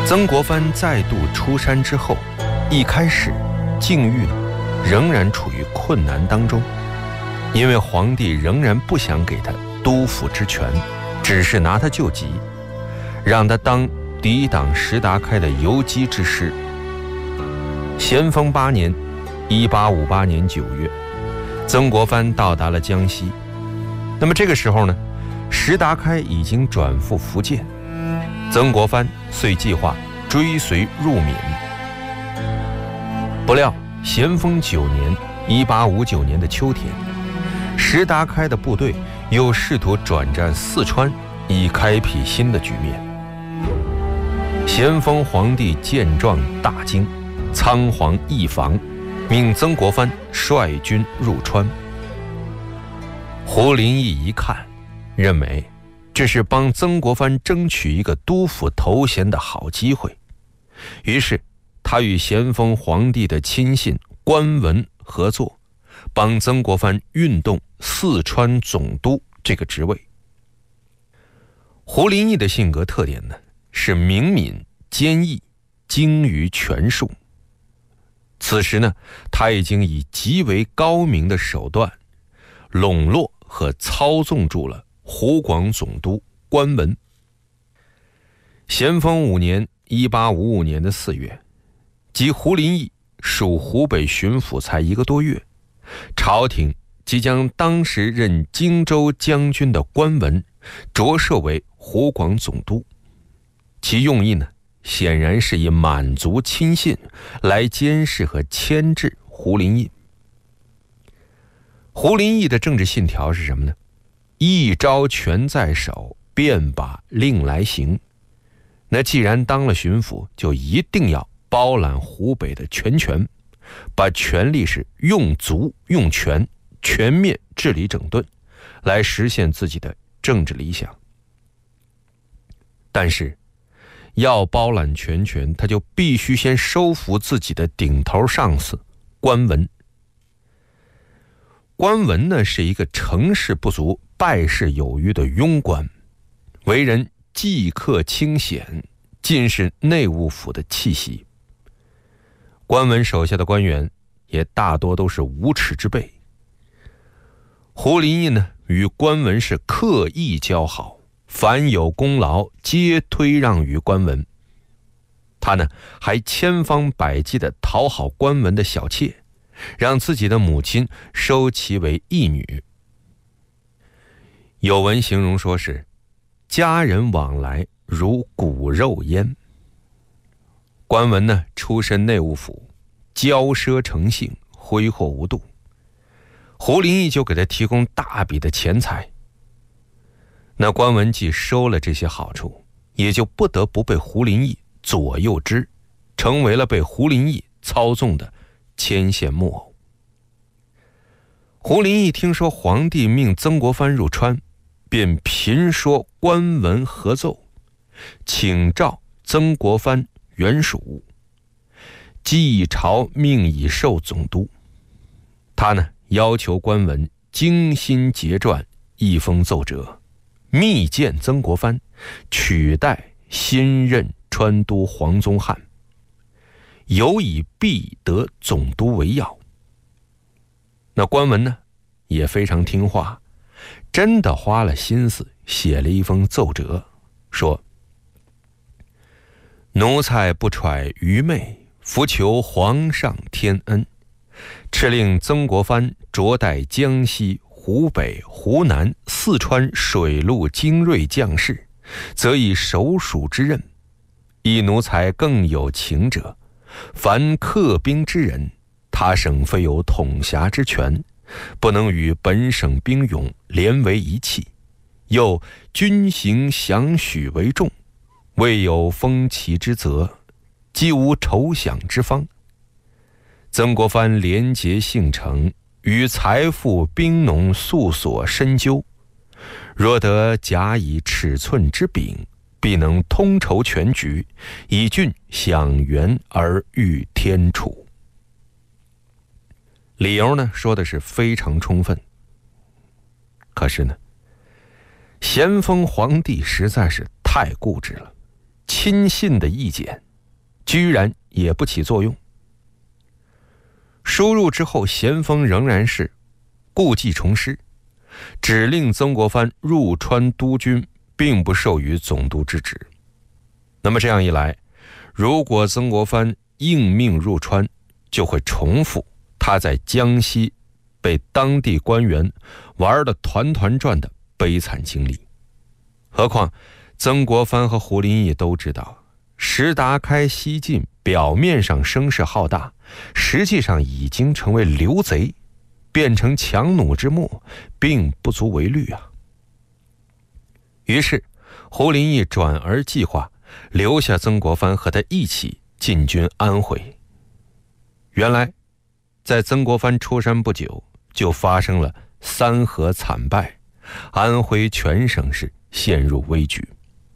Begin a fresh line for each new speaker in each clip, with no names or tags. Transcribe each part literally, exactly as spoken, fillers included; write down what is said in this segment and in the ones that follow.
曾国藩再度出山之后，一开始境遇仍然处于困难当中，因为皇帝仍然不想给他督抚之权，只是拿他救急，让他当抵挡石达开的游击之师。咸丰八年一八五八年九月，曾国藩到达了江西。那么这个时候呢，石达开已经转赴福建，曾国藩遂计划追随入闽。不料咸丰九年一八五九年的秋天，石达开的部队又试图转战四川，以开辟新的局面。咸丰皇帝见状大惊，仓皇易防，命曾国藩率军入川。胡林翼一看，认为这是帮曾国藩争取一个督抚头衔的好机会，于是他与咸丰皇帝的亲信关文合作，帮曾国藩运动四川总督这个职位。胡林翼的性格特点呢，是明敏、坚毅、精于权术。此时呢，他已经以极为高明的手段笼络和操纵住了湖广总督关文。咸丰五年一八五五年的四月，即胡林翼属湖北巡抚才一个多月，朝廷即将当时任荆州将军的关文擢设为湖广总督，其用意呢，显然是以满族亲信来监视和牵制胡林翼。胡林翼的政治信条是什么呢？一招权在手，便把令来行。那既然当了巡抚，就一定要包揽湖北的全权，把权力是用足用全，全面治理整顿，来实现自己的政治理想。但是要包揽全权，他就必须先收服自己的顶头上司关文。关文呢，是一个成事不足败事有余的庸官，为人计克清显，尽是内务府的气息。关文手下的官员也大多都是无耻之辈。胡林翼呢，与关文是刻意交好，凡有功劳皆推让于关文。他呢，还千方百计地讨好关文的小妾，让自己的母亲收其为义女。有文形容说是家人往来如骨肉焉。关文呢，出身内务府，骄奢成性，挥霍无度。胡林翼就给他提供大笔的钱财。那关文既收了这些好处，也就不得不被胡林翼左右之，成为了被胡林翼操纵的牵线木偶。胡林翼听说皇帝命曾国藩入川，便频说关文合奏，请召曾国藩原属，既朝命以授总督。他呢，要求关文精心结撰一封奏折，密荐曾国藩取代新任川都黄宗翰，有以必得总督为要。那关文呢，也非常听话，真的花了心思写了一封奏折，说：奴才不揣愚昧，伏求皇上天恩，敕令曾国藩擢代江西、湖北、湖南、四川水陆精锐将士，则以首属之任。以奴才更有情者，凡克兵之人，他省非有统辖之权，不能与本省兵勇连为一气，又军行饷许为重，未有封其之责，既无筹饷之方。曾国藩廉洁性诚，与财富兵农素所深究，若得假以尺寸之柄，必能通筹全局，以郡享元而御天楚。理由呢，说的是非常充分。可是呢，咸丰皇帝实在是太固执了， 亲信的意见居然也不起作用。输入之后，咸丰仍然是故技重施，指令曾国藩入川督军，并不授予总督之职。那么这样一来，如果曾国藩应命入川，就会重复他在江西被当地官员玩得团团转的悲惨经历。何况曾国藩和胡林翼都知道，石达开西进表面上声势浩大，实际上已经成为流贼，变成强弩之末，并不足为虑啊。于是胡林翼转而计划留下曾国藩和他一起进军安徽。原来在曾国藩出山不久，就发生了三河惨败，安徽全省市陷入危局。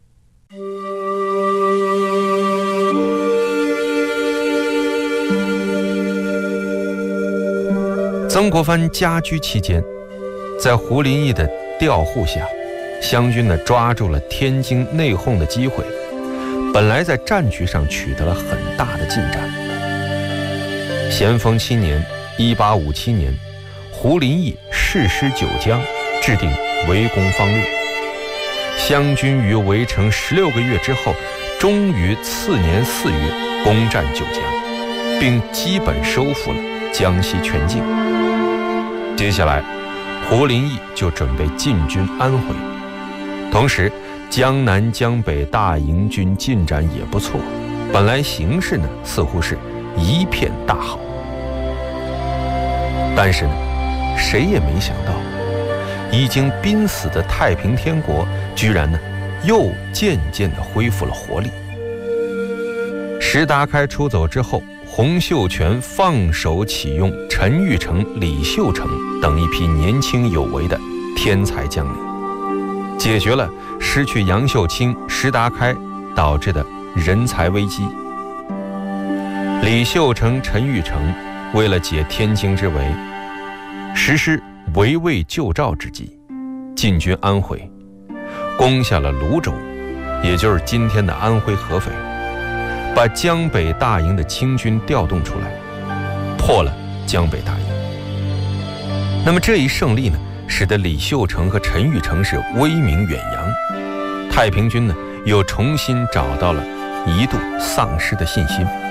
曾国藩家居期间，在胡林翼的调护下，湘军呢抓住了天津内讧的机会，本来在战局上取得了很大的进展。咸丰七年一八五七年，胡林翼誓师九江，制定围攻方略。湘军于围城十六个月之后，终于次年四月攻占九江，并基本收复了江西全境。接下来胡林翼就准备进军安徽，同时江南江北大营军进展也不错，本来形势呢似乎是一片大好。但是呢，谁也没想到，已经濒死的太平天国居然呢又渐渐地恢复了活力。石达开出走之后，洪秀全放手启用陈玉成、李秀成等一批年轻有为的天才将领，解决了失去杨秀清、石达开导致的人才危机。李秀成、陈玉成为了解天津之围，实施围魏救赵之计，进军安徽，攻下了泸州，也就是今天的安徽合肥，把江北大营的清军调动出来，破了江北大营。那么这一胜利呢，使得李秀成和陈玉成是威名远扬，太平军呢又重新找到了一度丧失的信心。